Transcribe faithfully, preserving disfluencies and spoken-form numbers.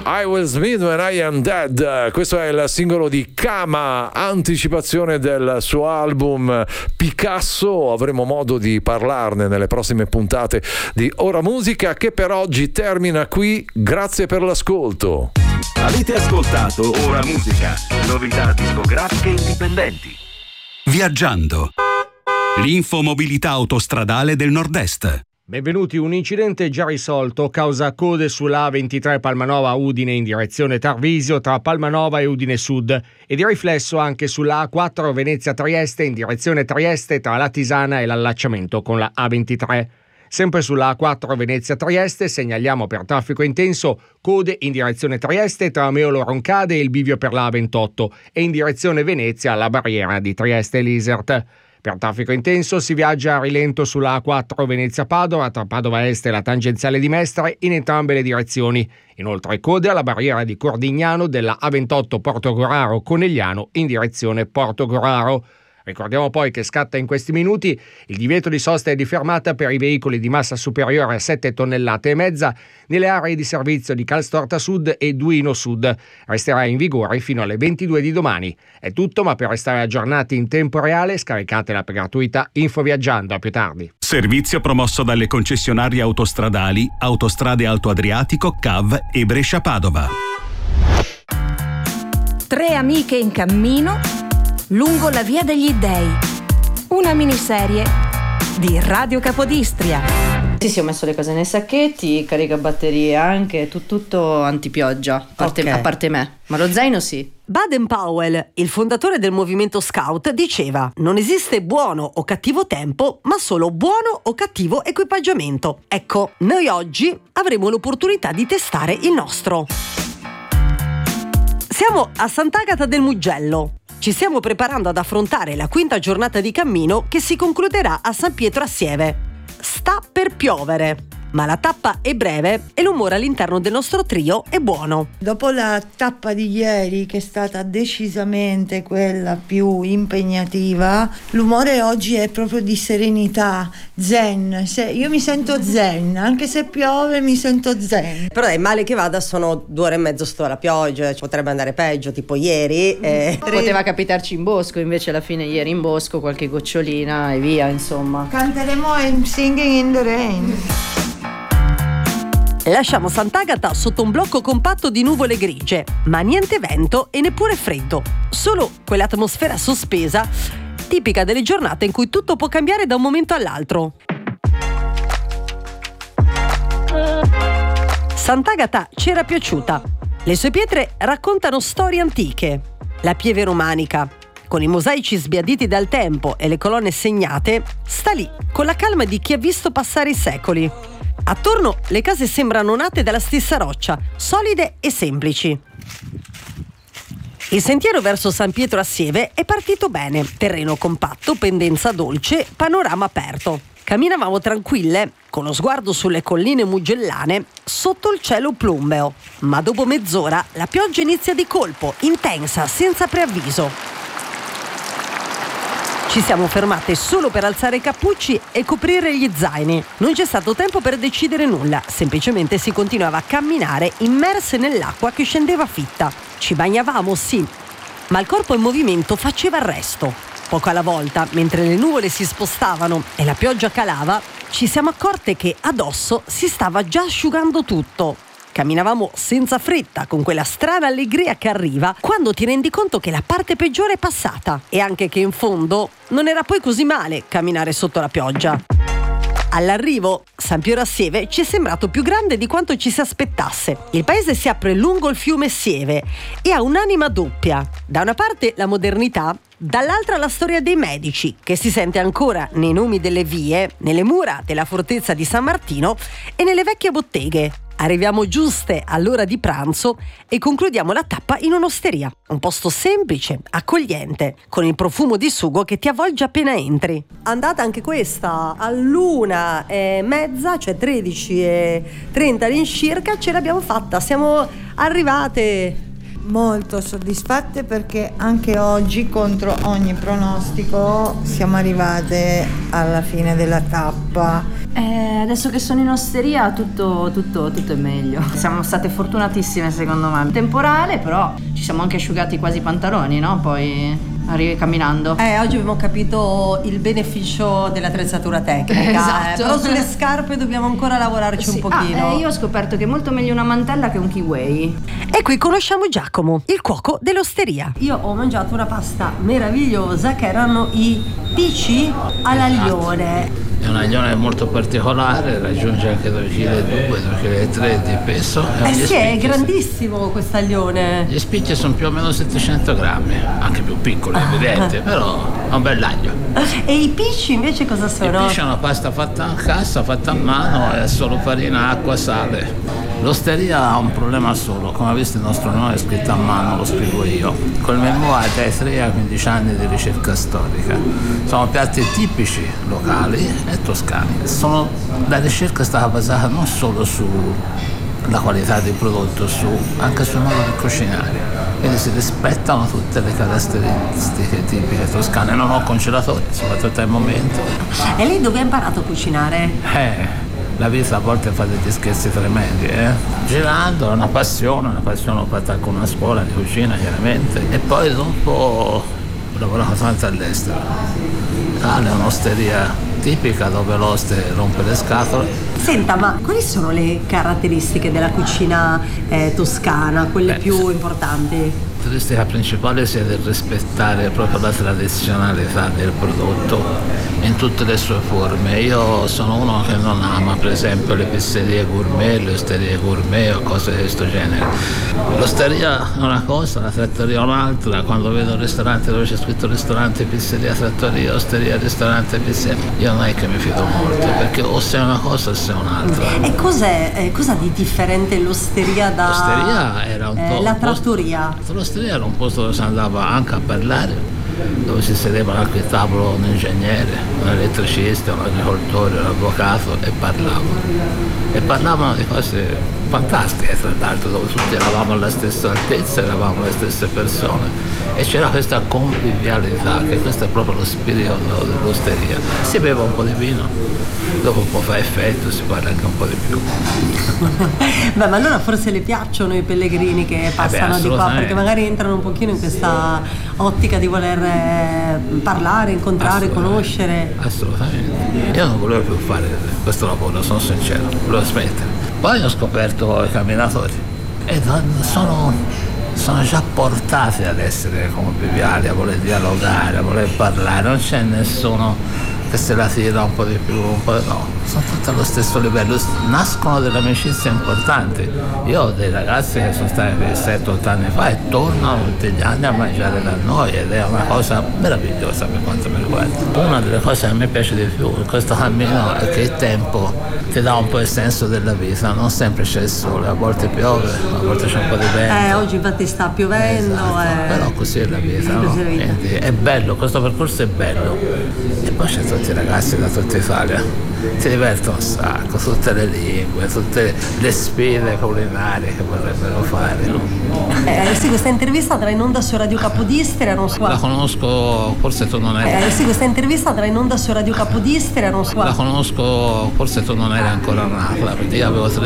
I Will Smith When I Am Dead, questo è il singolo di Kama, anticipazione del suo album Picasso. Avremo modo di parlarne nelle prossime puntate di Ora Musica, che per oggi termina qui. Grazie per l'ascolto. Avete ascoltato Ora Musica, novità discografiche indipendenti. Viaggiando. L'infomobilità autostradale del Nord-Est. Benvenuti. Un incidente già risolto causa code sulla A ventitré Palmanova Udine in direzione Tarvisio tra Palmanova e Udine Sud, e di riflesso anche sulla A quattro Venezia Trieste in direzione Trieste tra la Tisana e l'allacciamento con la A ventitré. Sempre sulla A quattro Venezia Trieste segnaliamo per traffico intenso code in direzione Trieste tra Meolo Roncade e il bivio per la A ventotto e in direzione Venezia alla barriera di Trieste Lisert. Per traffico intenso si viaggia a rilento sulla A quattro Venezia-Padova tra Padova Est e la tangenziale di Mestre in entrambe le direzioni. Inoltre code alla barriera di Cordignano della A ventotto Portogoraro-Conegliano in direzione Portogoraro. Ricordiamo poi che scatta in questi minuti il divieto di sosta e di fermata per i veicoli di massa superiore a sette tonnellate e mezza nelle aree di servizio di Calstorta Sud e Duino Sud. Resterà in vigore fino alle ventidue di domani. È tutto, ma per restare aggiornati in tempo reale scaricatela per gratuità Info Viaggiando. A più tardi. Servizio promosso dalle concessionarie autostradali Autostrade Alto Adriatico, C A V e Brescia Padova. Tre amiche in cammino lungo la via degli dei. Una miniserie di Radio Capodistria. Sì, sì, ho messo le cose nei sacchetti, caricabatterie anche, tu, tutto antipioggia, a parte, okay. a parte me. Ma lo zaino sì. Baden-Powell, il fondatore del movimento scout, diceva: non esiste buono o cattivo tempo, ma solo buono o cattivo equipaggiamento. Ecco, noi oggi avremo l'opportunità di testare il nostro. Siamo a Sant'Agata del Mugello. Ci stiamo preparando ad affrontare la quinta giornata di cammino che si concluderà a San Pietro a Sieve. Sta per piovere, ma la tappa è breve e l'umore all'interno del nostro trio è buono. Dopo la tappa di ieri, che è stata decisamente quella più impegnativa, l'umore oggi è proprio di serenità, zen. Se, io mi sento zen, anche se piove mi sento zen. Però dai, male che vada, sono due ore e mezzo sto alla pioggia, potrebbe andare peggio, tipo ieri. Eh. Poteva capitarci in bosco, invece alla fine ieri in bosco qualche gocciolina e via, insomma. Canteremo I'm Singing in the Rain. Lasciamo Sant'Agata sotto un blocco compatto di nuvole grigie, ma niente vento e neppure freddo, solo quell'atmosfera sospesa tipica delle giornate in cui tutto può cambiare da un momento all'altro. Sant'Agata ci era piaciuta. Le sue pietre raccontano storie antiche. La pieve romanica, con i mosaici sbiaditi dal tempo e le colonne segnate, sta lì con la calma di chi ha visto passare i secoli. Attorno le case sembrano nate dalla stessa roccia, solide e semplici. Il sentiero verso San Pietro a Sieve è partito bene. Terreno compatto, pendenza dolce, panorama aperto. Camminavamo tranquille, con lo sguardo sulle colline mugellane, sotto il cielo plumbeo. Ma dopo mezz'ora la pioggia inizia di colpo, intensa, senza preavviso. Ci siamo fermate solo per alzare i cappucci e coprire gli zaini. Non c'è stato tempo per decidere nulla, semplicemente si continuava a camminare immerse nell'acqua che scendeva fitta. Ci bagnavamo, sì, ma il corpo in movimento faceva il resto. Poco alla volta, mentre le nuvole si spostavano e la pioggia calava, ci siamo accorte che addosso si stava già asciugando tutto. Camminavamo senza fretta, con quella strana allegria che arriva quando ti rendi conto che la parte peggiore è passata e anche che in fondo non era poi così male camminare sotto la pioggia. All'arrivo, San Piero a Sieve ci è sembrato più grande di quanto ci si aspettasse. Il paese si apre lungo il fiume Sieve e ha un'anima doppia. Da una parte la modernità, dall'altra la storia dei Medici, che si sente ancora nei nomi delle vie, nelle mura della fortezza di San Martino e nelle vecchie botteghe. Arriviamo giuste all'ora di pranzo e concludiamo la tappa in un'osteria, un posto semplice, accogliente, con il profumo di sugo che ti avvolge appena entri. Andata anche questa all'una e mezza, cioè tredici e trenta all'incirca, ce l'abbiamo fatta, siamo arrivate. Molto soddisfatte perché anche oggi, contro ogni pronostico, siamo arrivate alla fine della tappa. zuppa. Eh, adesso che sono in osteria tutto, tutto, tutto è meglio. Siamo state fortunatissime secondo me. Temporale, però ci siamo anche asciugati quasi i pantaloni, no? Poi arrivi camminando. Eh, oggi abbiamo capito il beneficio dell'attrezzatura tecnica. Esatto. Eh, però sulle scarpe dobbiamo ancora lavorarci Sì. un pochino. Ah, eh, io ho scoperto che è molto meglio una mantella che un kiwi. E qui conosciamo Giacomo, il cuoco dell'osteria. Io ho mangiato una pasta meravigliosa che erano i pici all'aglione. È un aglione molto particolare, raggiunge anche due virgola due due virgola tre di peso. Eh sì, è grandissimo quest'aglione. Gli spicchi sono più o meno settecento grammi, anche più piccoli, evidente, però è un bell'aglio. E i pici invece cosa sono? I pici è una pasta fatta a cassa, fatta a mano, è solo farina, acqua, sale. L'osteria ha un problema solo, come avete il nostro nome è scritto a mano, lo scrivo io. Col memoir dai tre a quindici anni di ricerca storica. Sono piatti tipici locali e toscani. Sono, la ricerca è stata basata non solo sulla qualità del prodotto, su, anche sul modo di cucinare. Quindi si rispettano tutte le caratteristiche tipiche toscane. Non ho congelatori, soprattutto al momento. E lei dove ha imparato a cucinare? Eh... La vita a volte fa degli scherzi tremendi, eh? Girando, è una passione, una passione ho fatto anche una scuola di cucina chiaramente e poi dopo ho lavorato tanto all'estero. Tale è un'osteria tipica dove l'oste rompe le scatole. Senta, ma quali sono le caratteristiche della cucina eh, toscana, quelle Beh, più importanti? La caratteristica principale sia del rispettare proprio la tradizionalità del prodotto in tutte le sue forme. Io sono uno che non ama per esempio le pizzerie gourmet, le osterie gourmet o cose di questo genere. L'osteria è una cosa, la trattoria è un'altra. Quando vedo un ristorante dove c'è scritto ristorante, pizzeria, trattoria, osteria, ristorante, pizzeria, io non è che mi fido molto, perché o sei una cosa o sei un'altra. E cos'è, eh, cosa di differente l'osteria da l'osteria era un eh, po', la un posto, trattoria? L'osteria era un posto dove si andava anche a parlare, dove si sedevano a quel tavolo un ingegnere, un elettricista, un agricoltore, un avvocato e parlavano. E parlavano di cose fantastiche, tra l'altro, dove tutti eravamo alla stessa altezza, eravamo le stesse persone e c'era questa convivialità, che questo è proprio lo spirito dell'osteria. Si beve un po' di vino, dopo un po' fa effetto, si parla anche un po' di più. Beh, ma allora forse le piacciono i pellegrini che passano eh beh, di qua, perché magari entrano un pochino in questa ottica di voler eh, parlare, incontrare, conoscere. Assolutamente. Io non volevo più fare questo lavoro, sono sincero, volevo smettere. Poi ho scoperto i camminatori e sono, sono già portati ad essere conviviali, a voler dialogare, a voler parlare, non c'è nessuno che se la tira un po' di più, un po' di... no, sono tutti allo stesso livello, nascono delle amicizie importanti. Io ho dei ragazzi che sono stati qui sette otto anni fa e tornano tutti gli anni a mangiare da noi ed è una cosa meravigliosa per quanto mi riguarda. Una delle cose che a me piace di più in questo cammino è che il tempo ti dà un po' il senso della vita, non sempre c'è il sole, a volte piove, a volte c'è un po' di vento. Eh, oggi infatti sta piovendo. Esatto. Eh. Però così è la vita, no? Così è, vita. Quindi è bello, questo percorso è bello. E poi c'è tutti i ragazzi da tutta Italia, si divertono un sacco, tutte le lingue, tutte le sfide culinarie che vorrebbero fare. Eh, sì, questa intervista andrà in onda su Radio Capodistria, non so. La conosco, forse tu non eri. Eh, sì, questa intervista andrà in onda su Radio Capodistria, non so. La conosco, forse tu non eri ancora nata, perché io avevo tre